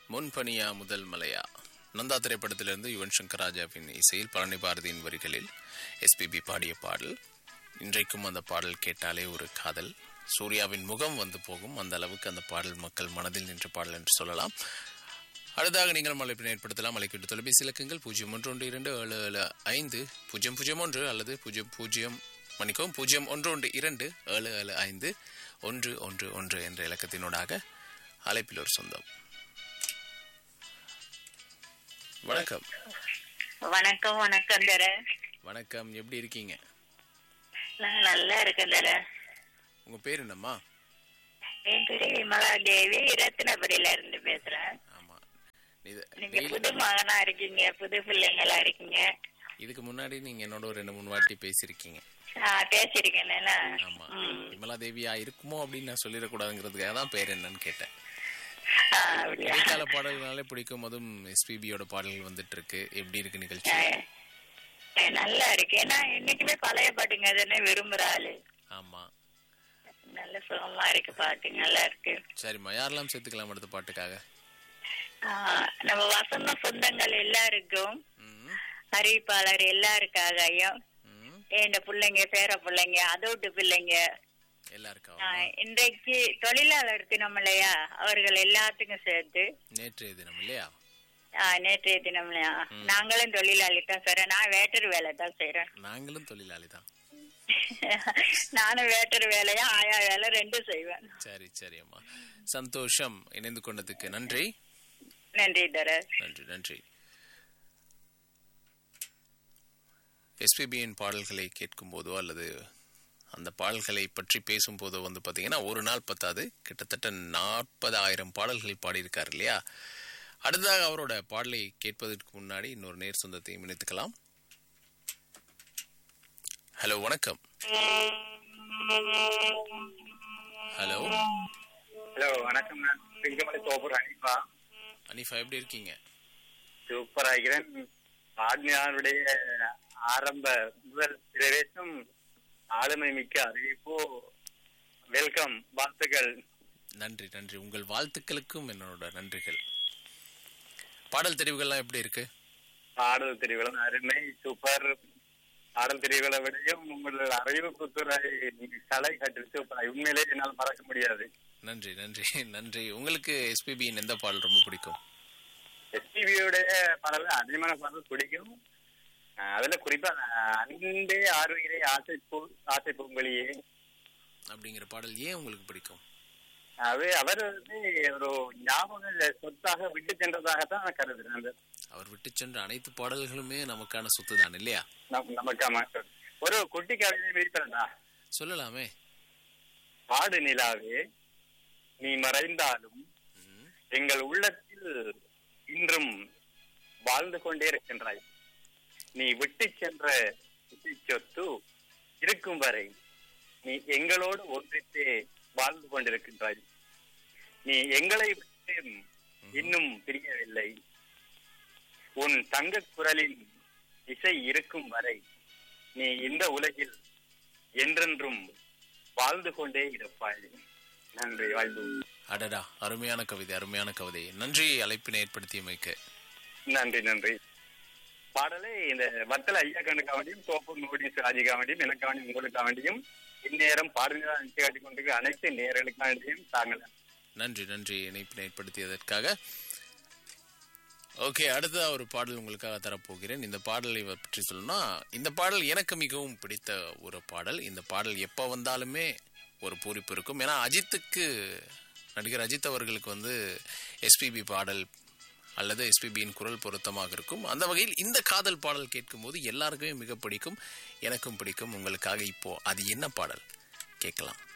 முன்பனியா முதல் மலையா நந்தா திரைப்படத்திலிருந்து யுவன் சங்கர் ராஜாவின் இசையில் பழனி பாரதியின் வரிகளில் எஸ்பிபி பாடிய பாடல். இன்றைக்கும் அந்த பாடல் கேட்டாலே ஒரு காதல், சூர்யாவின் முகம் வந்து போகும். அந்த அளவுக்கு அந்த பாடல் மக்கள் மனதில் நின்ற பாடல் என்று சொல்லலாம். அடுத்ததாக நீங்கள் அழைப்பினை ஏற்படுத்தலாம். அழைக்கிட்டு தொலைபேசி இலக்கங்கள் 0112775001 அல்லது 0112775111 என்ற இலக்கத்தினூடாக அழைப்பில் ஒரு சொந்தம். வணக்கம். வணக்கம். வணக்கம் தர. வணக்கம், எப்படி இருக்கீங்க? நான் நல்லா இருக்கேன் தர. உங்க பேர் என்னம்மா? என் பேரு விமலா தேவி, ரத்னபுரியில இருந்து பேசுறேன். ஆமா, நீங்க புது மகனா இருக்கீங்க, புது பிள்ளைங்களா இருக்கீங்க. இதுக்கு முன்னாடி நீங்க என்னோட ஒரு 2-3 வாட்டி பேசிருக்கீங்க. பேசிருக்கேன். ஆமா, விமலா தேவியா இருக்குமோ அப்படின்னு நான் சொல்லிடக்கூடாதுங்கிறதுக்காக தான் பேர் என்னன்னு கேட்டேன். இடைக்கால பாடல்களாலே பிடிக்கும், அதுவும் எஸ்பிபியோட பாடல்கள் வந்துட்டு இருக்கு. எப்படி இருக்கு நிகழ்ச்சி? நல்லா இருக்கு. ஏன்னா இன்னைக்குமே பழைய பாட்டுங்க தானே விரும்புற ஆளு. ஆமா, நல்ல சுகமா இருக்கு பாட்டு, நல்லா இருக்கு. சரிம்மா, யாரெல்லாம் சேர்த்துக்கலாம் அடுத்த பாட்டுக்காக? நம்ம வசந்த சொந்தங்கள் எல்லாருக்கும், அறிவிப்பாளர் எல்லாருக்காகவும், என் பிள்ளைங்க, பேர பிள்ளைங்க, அதோட்டு பிள்ளைங்க எல்லாருக்கும், இன்றைக்கு தொழிலாளர் தினம் இல்லையா, அவர்கள் எல்லாத்துக்கும் சேர்த்து. நேற்றைய தினம் இல்லையா? நேற்றைய தினம் இல்லையா? நாங்களும் தொழிலாளி தான் செய்றேன். நான் வேட்டர் வேலை தான் செய்யறேன். நாங்களும் தொழிலாளி தான். நானும் வேட்டர் வேலையா ஆயா வேலை ரெண்டும் செய்வேன். சரி சரி அம்மா, சந்தோஷம். இணைந்து கொண்டதுக்கு நன்றி. நன்றி தர. நன்றி நன்றி. எஸ்பிபியின் பாடல்களை கேட்கும் போதோ அல்லது அந்த பாடல்களை பற்றி பேசும்போதோ வந்து பார்த்தீங்கன்னா ஒரு நாள் பத்தாது, கிட்டத்தட்ட 40,000 பாடல்கள் பாடியிருக்காரு இல்லையா? அடுத்ததாக அவரோட பாடலை கேட்பதற்கு முன்னாடி இன்னொரு நேர் சொந்தத்தையும் இணைத்துக்கலாம். ஹலோ, வணக்கம். ஹலோ ஹலோ, வணக்கம். நான் சிங்கமலை தோப்பூர் அனிஃபா. அனிஃபா, எப்படி இருக்கீங்க? சூப்பரா இருக்கிறேன். ஆத்மியாருடைய ஆரம்ப முதல் பிரவேசம், ஆளுமை மிக்க அறிவிப்பு. வெல்கம், வாழ்த்துக்கள். நன்றி நன்றி. உங்கள் வாழ்த்துக்களுக்கும் என்னோட நன்றிகள். பாடல் தெரிவுகள்லாம் எப்படி இருக்கு? பாடல் தெரிவுகளும் அருமை, சூப்பர். பாடல் தெரிவுகளை விடையும் உங்கள் அறிவிப்பு துறை கலை கட்டு சூப்பர். உண்மையிலே என்னால் மறக்க முடியாது. நன்றி நன்றி நன்றி. உங்களுக்கு எஸ்பிபியின் எந்த பாடல் ரொம்ப பிடிக்கும்? எஸ்பிபியோடைய பாடல் அதிகமான பாடல் பிடிக்கும். அதுல குறிப்பா அன்பே ஆர்வகிரே ஆசை பொங்கலியே அப்படிங்கிற பாடல் ஏன் உங்களுக்கு பிடிக்கும்? அது அவர் ஒரு ஞாபக சொத்தாக விட்டு சென்றதாகத்தான் நான் கருதுறேன். அவர் விட்டு சென்ற அனைத்து பாடல்களுமே நமக்கான சொத்து தான் இல்லையா? நமக்காம ஒரு குட்டி கதையை விரித்தா சொல்லலாமே. ஆடு நிலாவே, நீ மறைந்தாலும் எங்கள் உள்ளத்தில் இன்றும் வாழ்ந்து கொண்டே இருக்கின்றாய். நீ விட்டு சென்ற சொத்து இருக்கும் வரை நீ எங்களோடு ஒன்றித்தே வாழ்ந்து கொண்டிருக்கின்றாய். நீ எங்களை விட்டு இன்னும் பிரியவில்லை. உன் தங்க குரலின் இசை இருக்கும் வரை நீ இந்த உலகில் என்றென்றும் வாழ்ந்து கொண்டே இருப்பாய். நன்றி, வாழ்வு. அடடா, அருமையான கவிதை, அருமையான கவிதை. நன்றி அழைப்பினை ஏற்படுத்தியமைக்க. நன்றி நன்றி. பாடலை இந்த வத்தல ஐயா கண்ணுக்கா வேண்டியும், தோப்பூர் நோடிஸ் ராஜிக்கா வேண்டியும், எனக்கா வேண்டியும், உங்களுக்கா வேண்டியும், இந்நேரம் பாடல்கள் காட்டிக் கொண்டிருக்கிற அனைத்து நேர்களுக்கா வேண்டியும் தாங்கள். நன்றி நன்றி இணைப்பினை ஏற்படுத்தியதற்காக. ஓகே, அடுத்த ஒரு பாடல் உங்களுக்காக தரப்போகிறேன். இந்த பாடலை பற்றி சொல்லணும்னா, இந்த பாடல் எனக்கு மிகவும் பிடித்த ஒரு பாடல். இந்த பாடல் எப்போ வந்தாலுமே ஒரு பூரிப்பு இருக்கும். ஏன்னா நடிகர் அஜித் அவர்களுக்கு வந்து எஸ்பிபி பாடல் அல்லது எஸ்பிபியின் குரல் பொருத்தமாக இருக்கும். அந்த வகையில் இந்த காதல் பாடல் கேட்கும் போது எல்லாருக்குமே மிக பிடிக்கும், எனக்கும் பிடிக்கும். உங்களுக்காக இப்போ அது என்ன பாடல் கேட்கலாம்.